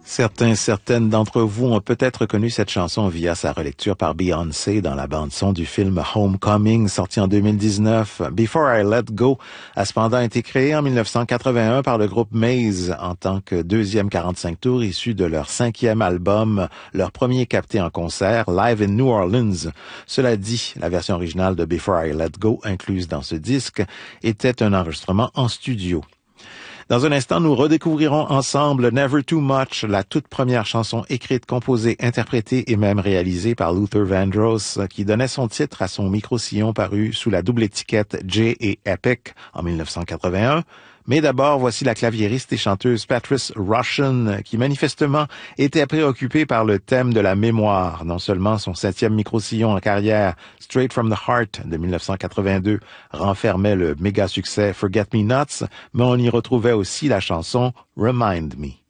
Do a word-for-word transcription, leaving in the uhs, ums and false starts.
Certains, certaines d'entre vous ont peut-être connu cette chanson via sa relecture par Beyoncé dans la bande-son du film Homecoming, sorti en deux mille dix-neuf. Before I Let Go a cependant été créé en mille neuf cent quatre-vingt-un par le groupe Maze en tant que deuxième quarante-cinq tours issu de leur cinquième album, leur premier capté en concert, Live in New Orleans. Cela dit, la version originale de Before I Let Go, incluse dans ce disque, était un enregistrement en studio. Dans un instant, nous redécouvrirons ensemble Never Too Much, la toute première chanson écrite, composée, interprétée et même réalisée par Luther Vandross, qui donnait son titre à son micro-sillon paru sous la double étiquette J et Epic en mille neuf cent quatre-vingt-un. Mais d'abord, voici la claviériste et chanteuse Patrice Rushen, qui manifestement était préoccupée par le thème de la mémoire. Non seulement son septième micro-sillon en carrière, Straight from the Heart de mille neuf cent quatre-vingt-deux, renfermait le méga succès Forget Me Nots, mais on y retrouvait aussi la chanson Remind Me.